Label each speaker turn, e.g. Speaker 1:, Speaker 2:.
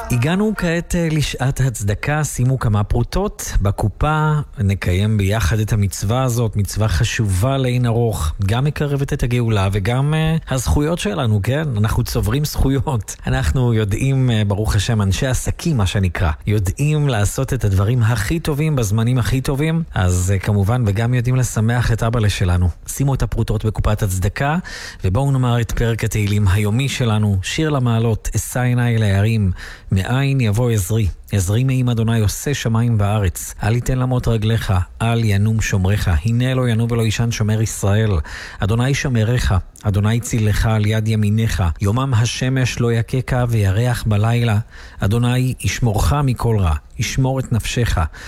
Speaker 1: הגענו כעת לשעת הצדקה, שימו כמה פרוטות בקופה, נקיים ביחד את המצווה הזאת, מצווה חשובה לאין ארוך, גם מקרבת את הגאולה וגם הזכויות שלנו, כן? אנחנו צוברים זכויות, אנחנו יודעים, ברוך השם, אנשי עסקים מה שנקרא, יודעים לעשות את הדברים הכי טובים בזמנים הכי טובים, אז כמובן וגם יודעים לשמח את אבא שלנו. שימו את הפרוטות בקופת הצדקה, ובואו נאמר את פרק התהילים היומי שלנו, שיר למעלות, אשא עיניי אל ההרים, מאין יבוא עזרי, עזרי מעם אדוני עושה שמיים וארץ, אל יתן למות רגליך, אל ינום שומרך, הנה לא ינום ולא ישן שומר ישראל, אדוני שומרך, אדוני צילך על יד ימינך, יומם השמש לא יקקה וירח בלילה, אדוני ישמורך מכל רע, ישמור את נפשך,